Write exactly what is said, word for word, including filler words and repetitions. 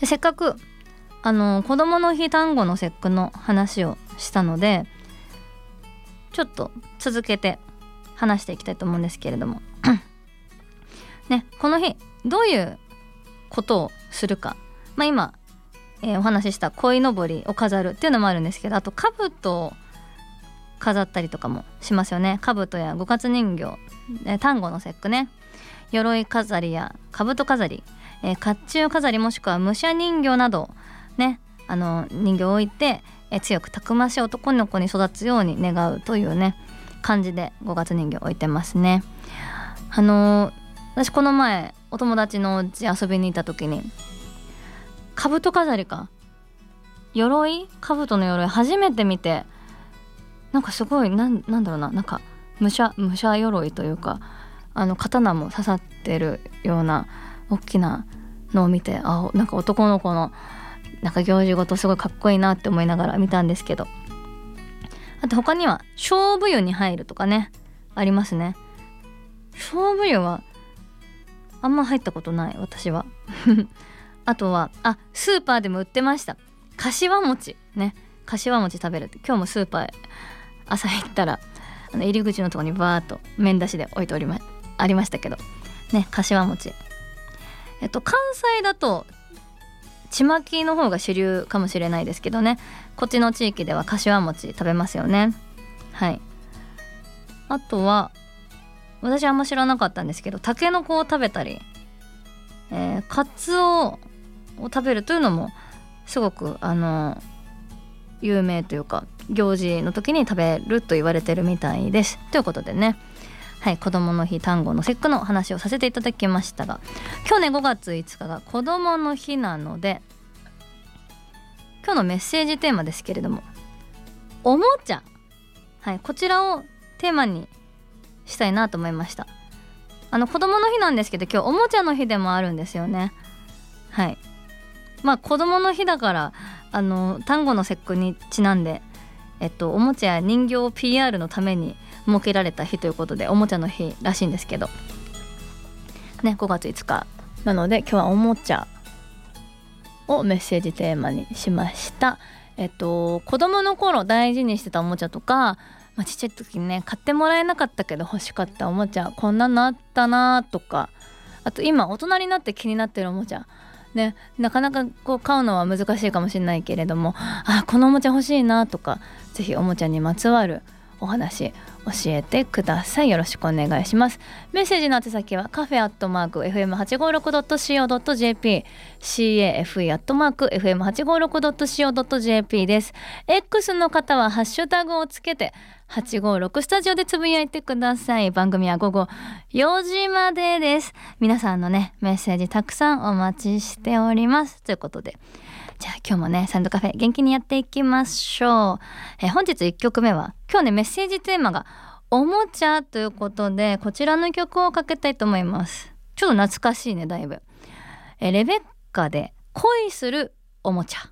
でせっかくあの子どもの日単語の節句の話をしたので、ちょっと続けて話していきたいと思うんですけれどもね、この日どういうことをするか、まあ、今、えー、お話しした鯉のぼりを飾るっていうのもあるんですけど、あと兜を飾ったりとかもしますよね。兜や五月人形、えー、端午の節句ね、鎧飾りや兜飾り、えー、甲冑飾りもしくは武者人形などね、あの人形を置いて、えー、強くたくましい男の子に育つように願うというね感じで五月人形置いてますね。あのー、私この前お友達のお家遊びに行った時に兜飾りか鎧兜の鎧初めて見て、なんかすごいなん、なんだろうな、なんか武者武者鎧というか、あの刀も刺さってるような大きなのを見て、あ、なんか男の子のなんか行事ごとすごいかっこいいなって思いながら見たんですけど、あと他には勝負湯に入るとかねありますね。勝負湯はあんま入ったことない私はあとはあスーパーでも売ってました、柏餅ね。柏餅食べるって、今日もスーパー朝行ったらあの入り口のところにバーっと麺出しで置いておりまありましたけどね、柏餅。えっと関西だとちまきの方が主流かもしれないですけどね、こっちの地域では柏餅食べますよね。はい。あとは私あんま知らなかったんですけど、タケノコを食べたり、えー、カツオを食べるというのもすごくあの有名というか行事の時に食べると言われてるみたいです。ということでね、はい、子どもの日単語の節句の話をさせていただきましたが、今日ねごがついつかが子どもの日なので、今日のメッセージテーマですけれども、おもちゃ、はい、こちらをテーマにしたいなと思いました。あの子どもの日なんですけど、今日おもちゃの日でもあるんですよね。はい。まあ子どもの日だからあの単語の節句にちなんで、えっと、おもちゃや人形 ピーアール のために設けられた日ということでおもちゃの日らしいんですけどね、ごがついつかなので今日はおもちゃをメッセージテーマにしました。えっと子供の頃大事にしてたおもちゃとか、まあ、ちっちゃい時にね買ってもらえなかったけど欲しかったおもちゃ、こんなのあったなとか、あと今大人になって気になってるおもちゃね、なかなかこう買うのは難しいかもしれないけれども、あ、このおもちゃ欲しいなとか、ぜひおもちゃにまつわるお話教えてください。よろしくお願いします。メッセージの宛先はカフェアットマーク エフエムはちごろくドットシーオードットジェーピー カフェ アットマーク エフエムはちごろくドットシーオードットジェーピー です。 X の方はハッシュタグをつけてはちごろくスタジオでつぶやいてください。番組は午後よじまでです。皆さんのねメッセージたくさんお待ちしております。ということで、じゃあ今日もねサンドカフェ元気にやっていきましょう。え本日いっきょくめは今日ねメッセージテーマがおもちゃということで、こちらの曲をかけたいと思います。ちょっと懐かしいねだいぶ。えレベッカで恋するおもちゃ。